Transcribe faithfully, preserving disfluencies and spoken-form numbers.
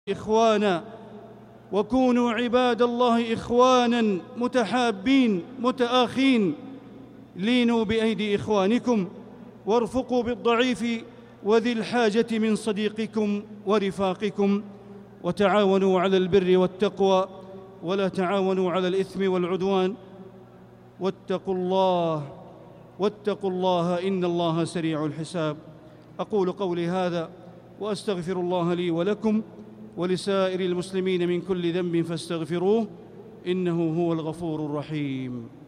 إخوانا، وكونوا عباد الله إخوانا متحابين متآخين. لينوا بأيدي إخوانكم، وارفقوا بالضعيف وذي الحاجة من صديقكم ورفاقكم، وتعاونوا على البر والتقوى، ولا تعاونوا على الإثم والعدوان. واتقوا الله واتقوا الله إن الله سريع الحساب. أقول قولي هذا وأستغفر الله لي ولكم ولسائر المسلمين من كل ذنب فاستغفروه إنه هو الغفور الرحيم.